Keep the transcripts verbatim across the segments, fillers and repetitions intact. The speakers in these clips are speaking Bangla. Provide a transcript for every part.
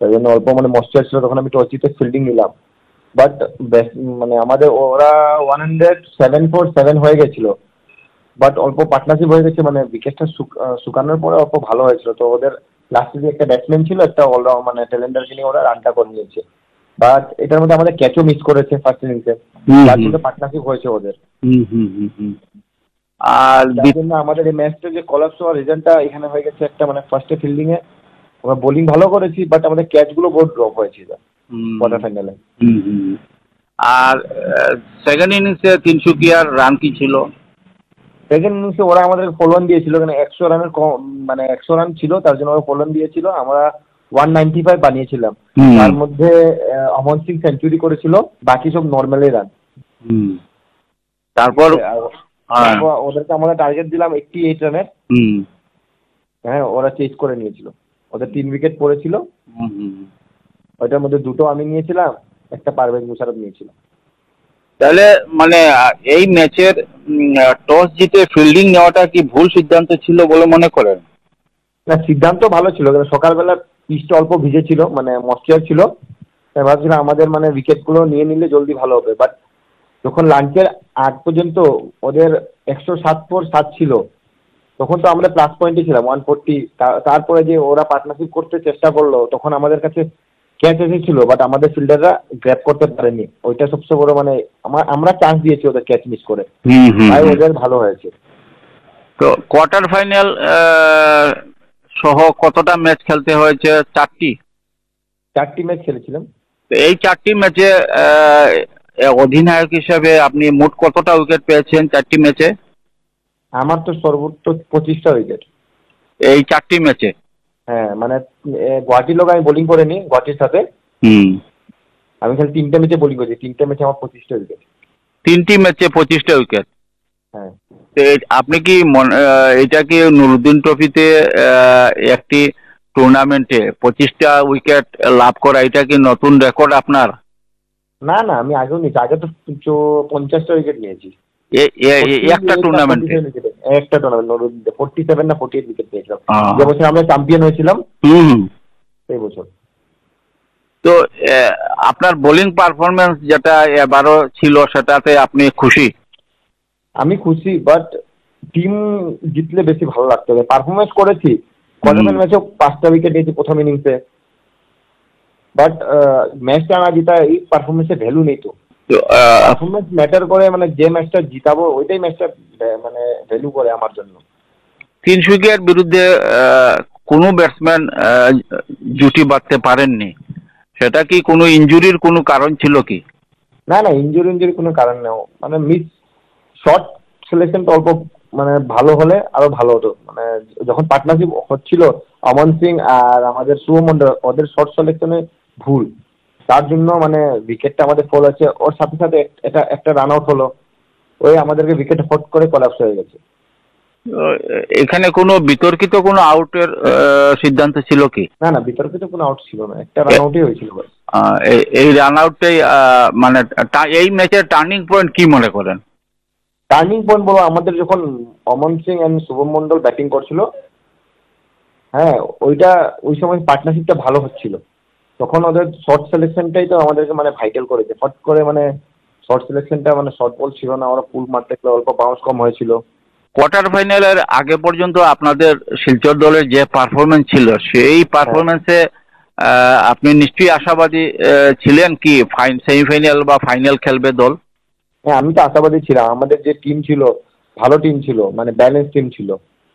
তাই জন্য অল্প মানে ময়েশ্চার ছিল, তখন আমি টস জিতে ফিল্ডিং নিলাম। বাট মানে আমাদের ওরা one hundred seven four seven হয়ে গেছিল, বাট অল্প পার্টনারশিপ হয়ে গেছে, মানে উইকেটটা শুকানোর পরে অল্প ভালো হয়েছিল। তো ওদের লাস্টে যে একটা ব্যাটসম্যান ছিল, একটা অলরাউন্ড মানে ট্যালেন্টারকে নিয়ে ওরা রানটা করে নিয়েছে। বাট এটার মধ্যে আমাদের ক্যাচও মিস করেছে ফার্স্ট ইনিংসে, তার জন্য পার্টনারশিপ হয়েছে ওদের। আর তার জন্য আমাদের এই ম্যাচটা যে কলাপস হওয়ার রিজনটা এখানে হয়ে গেছে একটা, মানে ফার্স্টে ফিল্ডিং এ আমরা বোলিং ভালো করেছি, বাট আমাদের ক্যাচগুলো বহুত ড্রপ হয়েছিল কোয়ার্টার ফাইনালে। আর সেকেন্ড ইনিংসে তিনশুকিয়ার রান কি ছিল? সেকেন্ড ইনিংসে ওরা আমাদের ফলোন দিয়েছিল, মানে একশো রানের মানে একশো রান ছিল, তার জন্য ওরা ফলোন দিয়েছিল। আমরা ওয়ান নাইনটি ফাইভ বানিয়েছিলাম, তার মধ্যে অমন সিং সেঞ্চুরি করেছিল, বাকি সব নর্মালি রান। তারপর ওদেরকে আমরা টার্গেট দিলাম এইটটি এইট রানের। হ্যাঁ, ওরা চেজ করে নিয়েছিল, ওদের তিন উইকেট পড়েছিল, ওইটার মধ্যে দুটো আমি নিয়েছিলাম, একটা পারভেজ মুশারফ নিয়েছিলাম। তাহলে মানে এই ম্যাচের টস জিতে ফিল্ডিং নেওয়াটা কি ভুল সিদ্ধান্ত ছিল বলে মনে করেন? না, সিদ্ধান্ত ভালো ছিল, সকালবেলা পিচটা অল্প ভিজে ছিল, মানে ময়েশ্চার ছিল, ভাবছিলাম আমাদের মানে উইকেটগুলো নিয়ে নিলে জলদি ভালো হবে। বাট যখন লাঞ্চের আগ পর্যন্ত ওদের একশো সাত পর সাত ছিল, তখন তো আমরা প্লাস পয়েন্টে ছিলাম ওয়ান ফোরটি। তারপরে যে ওরা পার্টনারশিপ করতে চেষ্টা করলো, তখন আমাদের কাছে ক্যাচ এসেছিল, বাট আমাদের ফিল্ডাররা গ্র্যাব করতে পারেনি। ওইটা সবচেয়ে বড়, মানে আমরা চান্স দিয়েছি ওদের ক্যাচ মিস করে, তাই ওদের ভালো হয়েছে। তো কোয়ার্টার ফাইনাল সহ কতটা ম্যাচ খেলতে হয়েছে? চারটি চারটি ম্যাচ খেলেছিলাম। এই চারটি ম্যাচে অধিনায়ক হিসাবে আপনি মোট কতটা উইকেট পেয়েছেন চারটি ম্যাচে? আমার তো সর্বোচ্চ পঁচিশটা উইকেট এই চারটি ম্যাচে। হ্যাঁ, মানে গুয়াহাটির লোক আমি বোলিং করিনি, গুয়াহাটির সাথে আমি খালি তিনটে ম্যাচে বোলিং করেছি, তিনটে ম্যাচে আমার পঁচিশটা উইকেট। তিনটি ম্যাচে পঁচিশটা উইকেট? হ্যাঁ। আপনি কি এটা কি নুরুদ্দিন ট্রফিতে একটি টুর্নামেন্টে পঁচিশটা উইকেট লাভ করা, এটা কি নতুন রেকর্ড আপনার? না না, আমি আগেও নিয়েছি, আগে তো পঞ্চাশটা উইকেট নিয়েছি একটা টুর্নামেন্টে। একটা টুর্নামেন্ট ফোর্টি সেভেন না ফোর্টি এইট উইকেট পেয়েছিলাম, যে বছর আমরা চ্যাম্পিয়ন হয়েছিলাম সেই বছর। তো আপনার বোলিং পারফরমেন্স যেটা এবারও ছিল, সেটাতে আপনি খুশি? আমি খুশি, বাট টিম জিতলে বেশি ভালো লাগতো। পারফরমেন্স করেছি, কোয়ার্টার ম্যাচেও পাঁচটা উইকেট নিয়েছি প্রথম ইনিংসে, বাট ম্যাচটা না জিতা এই পারফরমেন্সের ভ্যালু নেই। তো পারফরমেন্স ম্যাটার করে, মানে যে ম্যাচটা জিতাবো ওইটাই ম্যাচটা মানে ভ্যালু করে আমার জন্য। তিনশুকিয়ার বিরুদ্ধে কোনো ব্যাটসম্যান জুটি বাঁধতে পারেননি, সেটা কি কোনো ইনজুরির কোনো কারণ ছিল কি? না না, ইনজুরি ইনজুরি কোনো কারণ নেই, মানে মিস শর্ট সিলেকশনটা অল্প মানে ভালো হলে আরো ভালো হতো। মানে যখন পার্টনারশিপ হচ্ছিল অমন সিং আর আমাদের শুভম মন্ডল, ওদের শর্ট সিলেকশনে ভুল, তার জন্য মানে উইকেটটা আমাদের ফল আছে। ওর সাথে সাথে এটা একটা রান আউট হলো, ওই আমাদেরকে উইকেট হট করে কলাপস হয়ে গেছে। এখানে কোনো বিতর্কিত কোনো আউটের সিদ্ধান্ত ছিল কি? না না, বিতর্কিত কোনো আউট ছিল না, একটা রান আউটই হয়েছিল। এই রান আউটটাই মানে এই ম্যাচের টার্নিং পয়েন্ট কি মনে করেন? টার্নিং পয়েন্ট বলো, আমাদের যখন অমন সিং এন্ড শুভম মন্ডল ব্যাটিং করছিল, হ্যাঁ ওইটা ওই সময় পার্টনারশিপটা ভালো হচ্ছিল, তখন ওদের শর্ট সিলেকশনটাই তো আমাদেরকে মানে ভাইটাল করেছে। ফট করে মানে শর্ট সিলেকশনটা মানে শর্ট বল ছিল না, ওরা পুল মারতে গেলে অল্প বাউন্স কম হয়েছিল। কোয়ার্টার ফাইনালের আগে পর্যন্ত আপনাদের শিলচর দলের যে পারফরমেন্স ছিল, সেই পারফরমেন্সে আপনি নিশ্চয়ই আশাবাদী ছিলেন কি সেমিফাইনাল বা ফাইনাল খেলবে দল? হ্যাঁ, আমি তো আশাবাদী ছিলাম, আমাদের যে টিম ছিল ভালো টিম ছিল, মানে ব্যালেন্স টিম ছিল,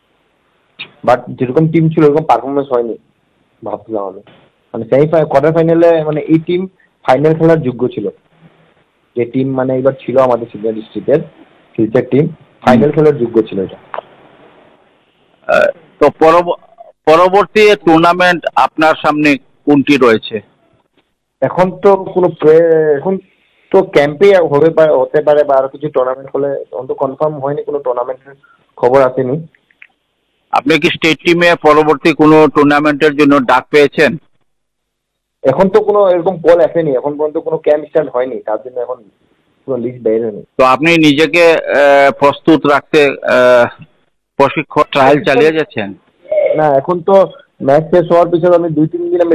বাট যেরকম টিম ছিল ওরকম পারফরমেন্স হয়নি ভাবছিলাম আমি। মানে সেমি কোয়ার্টার ফাইনালে মানে এই টিম ফাইনাল খেলার যোগ্য ছিল, যে টিম মানে এবার ছিল আমাদের শিলচর ডিস্ট্রিক্টের শিলচর টিম ফাইনাল খেলার যোগ্য ছিল এটা। তো পরবর্তী টুর্নামেন্ট আপনার সামনে কোনটি রয়েছে? এখন তো কোনো এখন তো ক্যাম্পে হবে হতে পারে বা আরো কিছু টুর্নামেন্ট হলে, তখন তো কনফার্ম হয়নি, কোনো টুর্নামেন্টের খবর আসেনি। আপনি কি স্টেট টিমে পরবর্তী কোনো টুর্নামেন্টের জন্য ডাক পেয়েছেন? এখন তো কোনো এরকম কল আসেনি, এখন পর্যন্ত কোনো ক্যাম্প স্টার্ট হয়নি, তার জন্য এখন পুরো লিস্ট বের হয়নি। তো আপনি নিজেকে প্রস্তুত রাখতে প্রশিক্ষণ ট্রায়াল চালিয়ে যাচ্ছেন? না, এখন তো ম্যাচ শেষ হওয়ার পিছনে আমি দুই তিন দিন আমি